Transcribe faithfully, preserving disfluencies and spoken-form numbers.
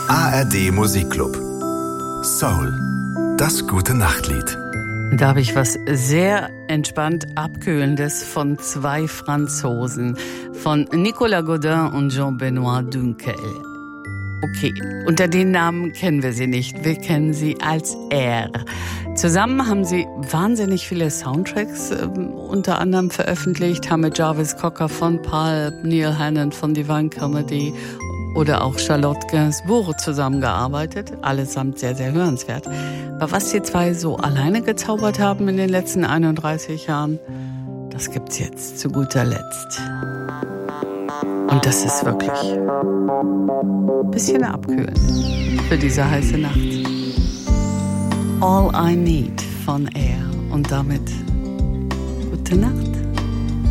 A R D Musikclub. Soul. Das gute Nachtlied. Da habe ich was sehr entspannt Abkühlendes von zwei Franzosen, von Nicolas Godin und Jean-Benoît Dunkel. Okay, unter den Namen kennen wir sie nicht, wir kennen sie als R. Zusammen haben sie wahnsinnig viele Soundtracks äh, unter anderem veröffentlicht, haben mit Jarvis Cocker von Pulp, Neil Hannon von Divine Comedy oder auch Charlotte Gainsbourg zusammengearbeitet. Allesamt sehr, sehr hörenswert. Aber was die zwei so alleine gezaubert haben in den letzten einunddreißig Jahren, das gibt's jetzt zu guter Letzt. Und das ist wirklich ein bisschen abkühlend für diese heiße Nacht. All I Need von Air. Und damit gute Nacht.